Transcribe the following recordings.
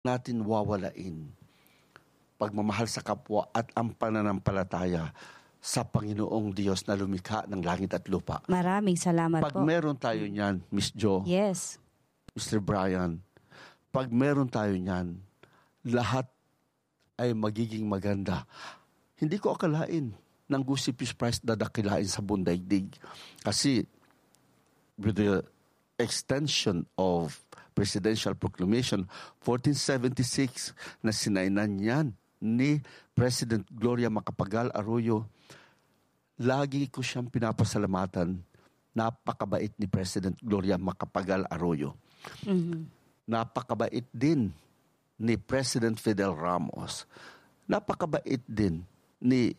natin wawalain pagmamahal sa kapwa at ang pananampalataya sa Panginoong Diyos na lumikha ng langit at lupa. Maraming salamat Pag po. meron tayo niyan, Miss Jo, Yes. Mr. Brian, pag meron tayo niyan, lahat ay magiging maganda. Hindi ko akalain ng Gusi Peace Prize dadakilain sa buong daigdig. Kasi with the extension of Presidential Proclamation 1476 na sinainan yan ni President Gloria Macapagal Arroyo, lagi ko siyang pinapasalamatan. Napakabait ni President Gloria Macapagal Arroyo. Mhm. Napakabait din ni President Fidel Ramos. Napakabait din ni,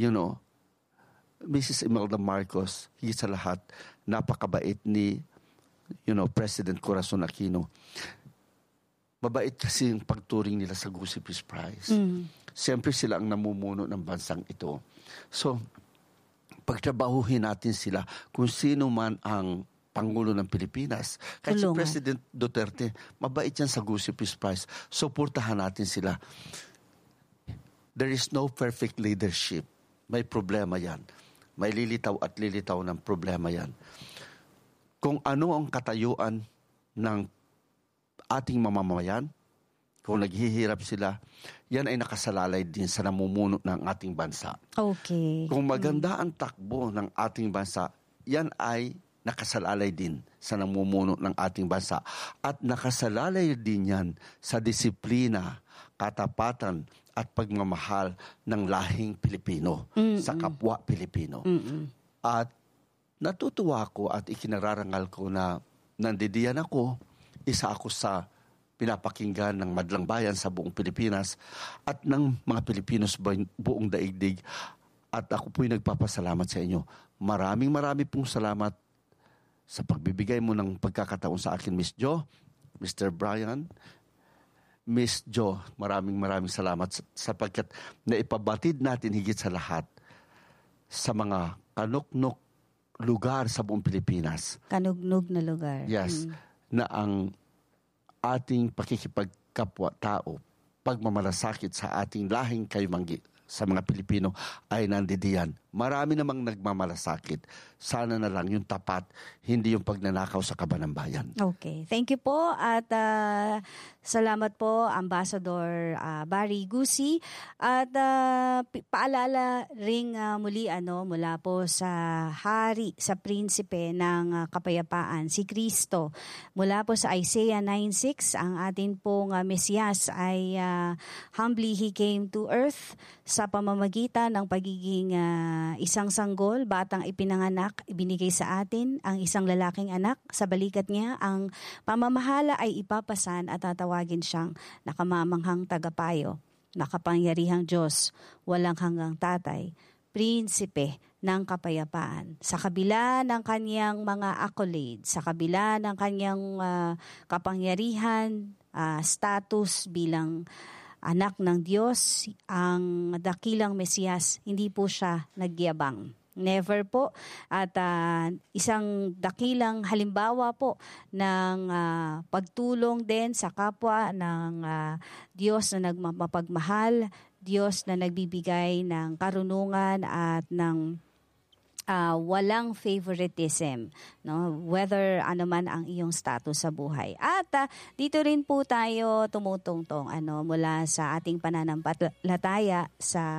Mrs. Imelda Marcos. Higit sa lahat, napakabait ni, President Corazon Aquino. Mabait kasi yung pagturing nila sa Gusi Peace Prize. Siyempre sila ang namumuno ng bansang ito. So, pagtrabahuhin natin sila kung sino man ang Pangulo ng Pilipinas. Kahit si President Duterte, mabait yan sa Gusi Peace Prize. Suportahan natin sila. There is no perfect leadership. May problema yan. May lilitaw at lilitaw ng problema yan. Kung ano ang katayuan ng ating mamamayan, kung naghihirap sila, yan ay nakasalalay din sa namumuno ng ating bansa. Okay. Kung maganda ang takbo ng ating bansa, yan ay nakasalalay din sa namumuno ng ating bansa. At nakasalalay din yan sa disiplina, katapatan, at pagmamahal ng lahing Pilipino sa kapwa Pilipino. At natutuwa ko at ikinararangal ko na nandidiyan ako, isa ako sa pinapakinggan ng madlang bayan sa buong Pilipinas at ng mga Pilipino sa buong daigdig. At ako po'y nagpapasalamat sa inyo. Maraming pong salamat sa pagbibigay mo ng pagkakataon sa akin, Miss Jo, Mr. Brian. Miss Jo, maraming salamat sapagkat naipabatid natin higit sa lahat sa mga kanuknok lugar sa buong Pilipinas. Kanugnog na lugar. Yes, na ang ating pakikipagkapwa-tao, pagmamalasakit sa ating lahing kayumanggi sa mga Pilipino ay nandidiyan. Marami namang nagmamalasakit. Sana na lang yung tapat, hindi yung pagnanakaw sa kaban ng bayan. Okay. Thank you po at salamat po Ambassador Barry Gusi at paalala ring muli mula po sa hari, sa prinsipe ng kapayapaan, si Kristo. Mula po sa Isaiah 9:6, ang atin pong Mesiyas ay humbly He came to earth sa pamamagitan ng pagiging isang sanggol, batang ipinanganak, ibinigay sa atin ang isang lalaking anak. Sa balikat niya, ang pamamahala ay ipapasan at tatawagin siyang nakamamanghang tagapayo, nakapangyarihang Diyos, walang hanggang tatay, prinsipe ng kapayapaan. Sa kabila ng kanyang mga accolades, sa kabila ng kanyang kapangyarihan, status bilang anak ng Diyos, ang dakilang Mesiyas, hindi po siya nagyabang. Never po. At isang dakilang halimbawa po ng pagtulong din sa kapwa ng Diyos na nagmapagmahal, Diyos na nagbibigay ng karunungan at ng walang favoritism, no? Whether ano man ang iyong status sa buhay. At dito rin po tayo tumutungtong mula sa ating pananampalataya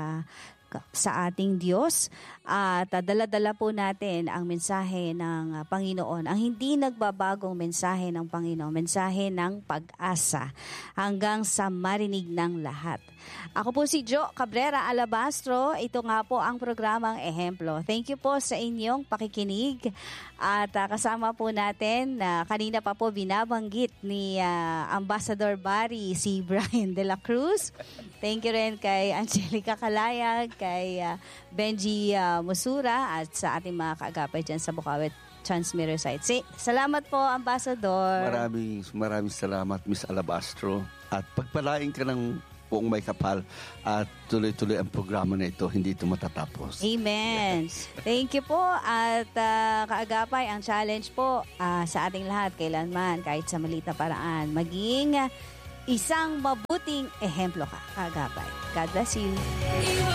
sa ating Diyos at dala-dala po natin ang mensahe ng Panginoon, ang hindi nagbabagong mensahe ng Panginoon, mensahe ng pag-asa hanggang sa marinig ng lahat. Ako po si Jo Cabrera Alabastro. Ito nga po ang programang Ehemplo. Thank you po sa inyong pakikinig at kasama po natin kanina pa po binabanggit ni Ambassador Barry si Brian De La Cruz. Thank you rin kay Angelica Calayag, kay Benji Musura at sa ating mga kaagapay dyan sa Bukawi Transmitter site. Salamat po, Ambassador. Maraming salamat, Miss Alabastro. At pagpalain ka ng buong may kapal at tuloy-tuloy ang programa na ito, hindi ito matatapos. Amen. Yes. Thank you po at kaagapay, ang challenge po sa ating lahat kailanman, kahit sa maliit na paraan, maging isang mabuting ehemplo ka, kagabay. God bless you.